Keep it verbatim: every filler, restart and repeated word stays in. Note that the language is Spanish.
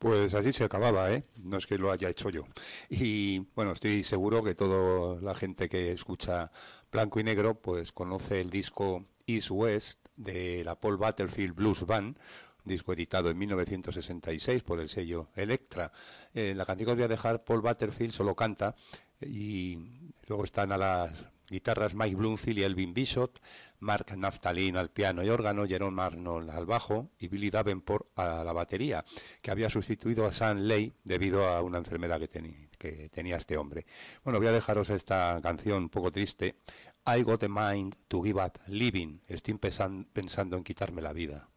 Pues así se acababa, ¿eh? No es que lo haya hecho yo. Y bueno, estoy seguro que toda la gente que escucha Blanco y Negro pues conoce el disco East West de la Paul Butterfield Blues Band, disco editado en mil novecientos sesenta y seis por el sello Elektra. Eh, la canción que os voy a dejar, Paul Butterfield solo canta, y luego están a las guitarras Mike Bloomfield y Elvin Bishop, Mark Naftalin al piano y órgano, Jerome Arnold al bajo y Billy Davenport a la batería, que había sustituido a Sam Lay debido a una enfermedad que, teni que tenía este hombre. Bueno, voy a dejaros esta canción un poco triste, I Got a Mind to Give Up Living, estoy pensando en quitarme la vida.